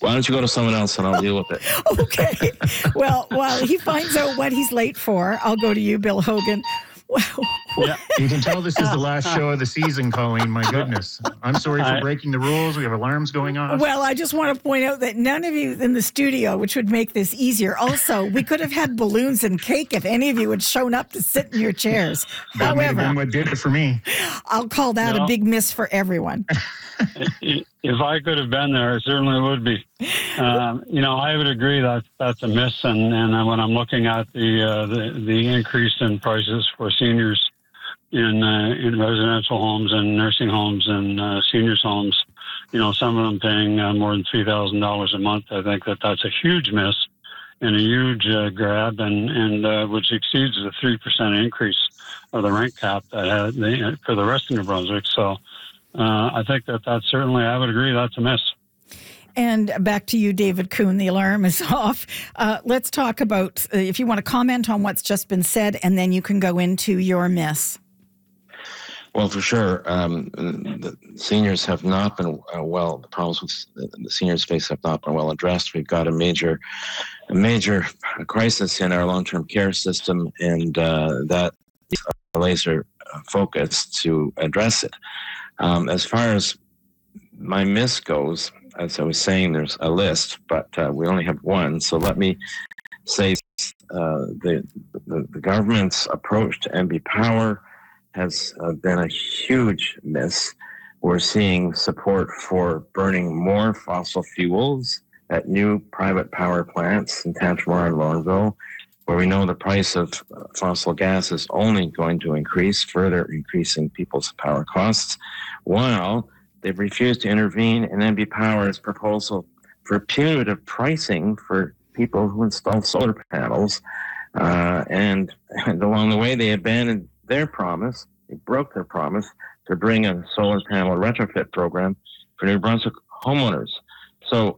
Why don't you go to someone else and I'll deal with it? Okay. Well, while he finds out what he's late for, I'll go to you, Bill Hogan. Yeah, you can tell this is the last show of the season, Colleen. My goodness. I'm sorry for breaking the rules. We have alarms going off. Well, I just want to point out that none of you in the studio, which would make this easier. Also, we could have had balloons and cake if any of you had shown up to sit in your chairs. That may have been what did it for me. I'll call that a big miss for everyone. If I could have been there, it certainly would be. I would agree that that's a miss. And when I'm looking at the increase in prices for seniors in residential homes and nursing homes and seniors homes, some of them paying more than $3,000 a month, I think that's a huge miss and a huge grab, and which exceeds the 3% increase of the rent cap that for the rest of New Brunswick. So. I think that's certainly, I would agree, that's a miss. And back to you, David Coon. The alarm is off. Let's talk about, if you want to comment on what's just been said, and then you can go into your miss. Well, for sure. The seniors have not been the problems with the seniors face have not been well addressed. We've got a major crisis in our long-term care system, and that is a laser focus to address it. As far as my miss goes, as I was saying, there's a list, but we only have one. So let me say the government's approach to NB Power has been a huge miss. We're seeing support for burning more fossil fuels at new private power plants in Tantramar and Lorneville, where we know the price of fossil gas is only going to increase, further increasing people's power costs, while they've refused to intervene in NB Power's proposal for punitive pricing for people who install solar panels. And along the way, they abandoned their promise, they broke their promise to bring a solar panel retrofit program for New Brunswick homeowners. So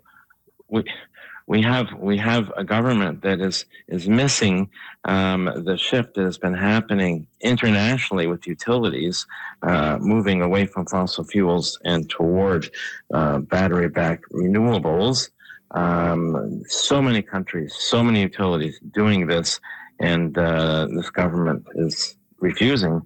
we have a government that is missing the shift that has been happening internationally with utilities moving away from fossil fuels and toward battery-backed renewables. So many countries, so many utilities doing this, and this government is refusing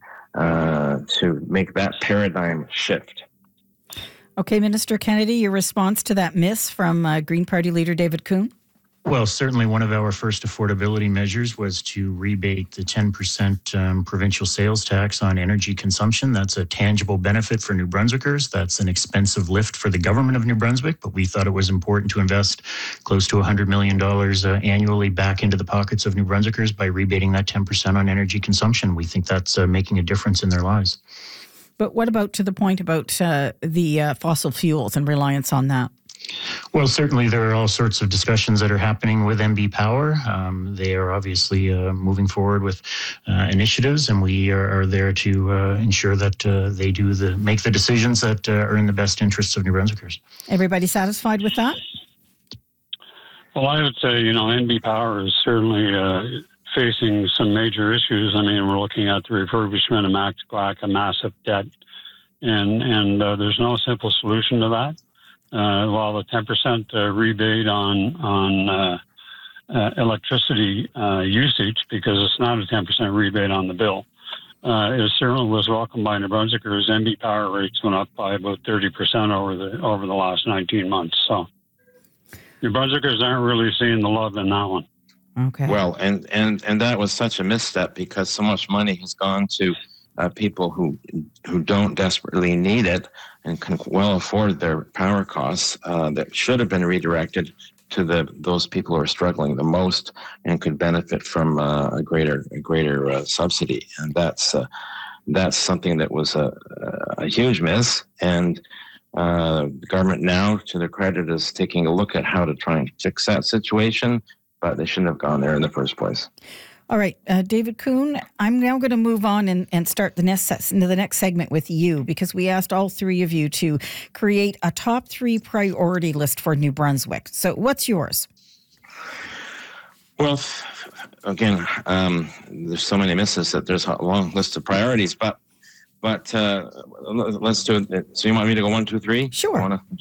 to make that paradigm shift. Okay, Minister Kennedy, your response to that miss from Green Party leader David Coon? Well, certainly one of our first affordability measures was to rebate the 10% provincial sales tax on energy consumption. That's a tangible benefit for New Brunswickers. That's an expensive lift for the government of New Brunswick, but we thought it was important to invest close to $100 million annually back into the pockets of New Brunswickers by rebating that 10% on energy consumption. We think that's making a difference in their lives. But what about to the point about the fossil fuels and reliance on that? Well, certainly there are all sorts of discussions that are happening with NB Power. They are obviously moving forward with initiatives, and we are there to ensure that they make the decisions that are in the best interests of New Brunswickers. Everybody satisfied with that? Well, I would say, NB Power is certainly facing some major issues. I mean, we're looking at the refurbishment of Max-Black, a massive debt, and there's no simple solution to that. While the 10% rebate on electricity usage, because it's not a 10% rebate on the bill, it certainly was welcomed by New Brunswickers. NB Power rates went up by about 30% over the last 19 months. So New Brunswickers aren't really seeing the love in that one. Okay. Well, and that was such a misstep because so much money has gone to people who don't desperately need it and can well afford their power costs that should have been redirected to those people who are struggling the most and could benefit from a greater subsidy. And that's something that was a huge miss. And the government now, to their credit, is taking a look at how to try and fix that situation, but they shouldn't have gone there in the first place. All right, David Coon, I'm now going to move on and start the next segment with you, because we asked all three of you to create a top 3 priority list for New Brunswick. So what's yours? Well, again, there's so many misses that there's a long list of priorities, but let's do it. So you want me to go 1, 2, 3? Sure.